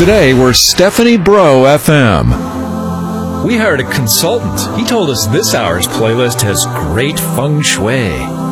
Today, we're Stephanie Bro FM. We hired a consultant. He told us this hour's playlist has great feng shui.